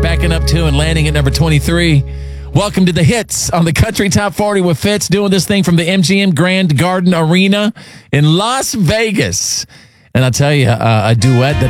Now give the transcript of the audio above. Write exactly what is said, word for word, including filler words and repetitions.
backing up to and landing at number twenty-three. Welcome to the hits on the Country Top forty with Fitz, doing this thing from the M G M Grand Garden Arena in Las Vegas. And I'll tell you, uh, a duet that